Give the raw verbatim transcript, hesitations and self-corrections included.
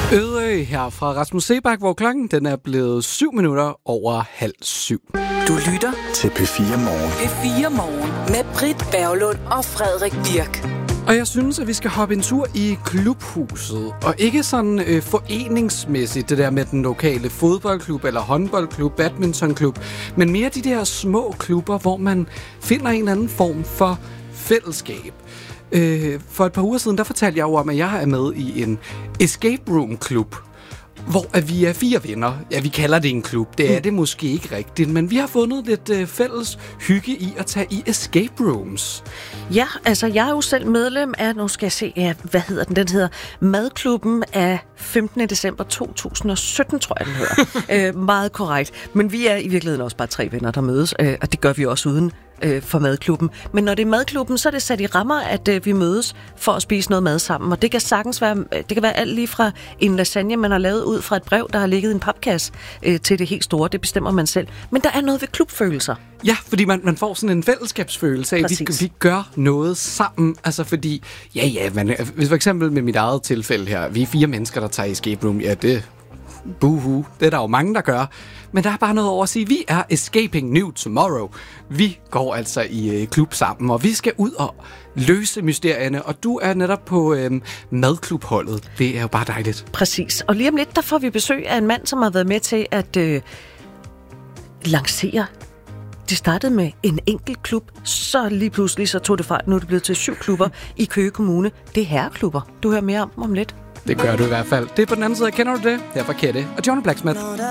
Ødø her fra Rasmus Sebak, hvor klokken den er blevet syv minutter over halv syv. Du lytter til P fire Morgen. P fire Morgen med Britt Berglund og Frederik Birk. Og jeg synes, at vi skal hoppe en tur i klubhuset. Og ikke sådan øh, foreningsmæssigt, det der med den lokale fodboldklub eller håndboldklub, badmintonklub, men mere de der små klubber, hvor man finder en eller anden form for fællesskab. Øh, for et par uger siden, der fortalte jeg jo om, at jeg er med i en escape room klub, hvor at vi er fire venner. Ja, vi kalder det en klub. Det er det måske ikke rigtigt, men vi har fundet lidt øh, fælles hygge i at tage i escape rooms. Ja, altså jeg er jo selv medlem af, nu skal jeg se, ja, hvad hedder den? Den hedder Madklubben af femtende december to tusind og sytten, tror jeg den hedder. øh, meget korrekt. Men vi er i virkeligheden også bare tre venner, der mødes, øh, og det gør vi også uden øh, for Madklubben. Men når det er Madklubben, så er det sat i rammer, at øh, vi mødes for at spise noget mad sammen. Og det kan sagtens være, det kan være alt lige fra en lasagne, man har lavet ud fra et brev, der har ligget i en papkasse, øh, til det helt store. Det bestemmer man selv. Men der er noget ved klubfølelser. Ja, fordi man, man får sådan en fællesskabsfølelse af, at vi, vi gør noget sammen. Altså fordi, ja ja, man, hvis for eksempel med mit eget tilfælde her, vi er fire mennesker, der tager i escape room, ja det, buhu, det er der jo mange, der gør. Men der er bare noget over at sige, vi er escaping new tomorrow. Vi går altså i øh, klub sammen, og vi skal ud og løse mysterierne, og du er netop på øh, madklubholdet. Det er jo bare dejligt. Præcis, og lige om lidt, der får vi besøg af en mand, som har været med til at øh, lancere. Det startede med en enkelt klub, så lige pludselig så tog det fart. Nu er det blevet til syv klubber i Køge Kommune. Det er herreklubber. Du hører mere om om lidt. Det gør du i hvert fald. Det er på den anden side. Kender du det? Her fra Kette og John Blacksmith.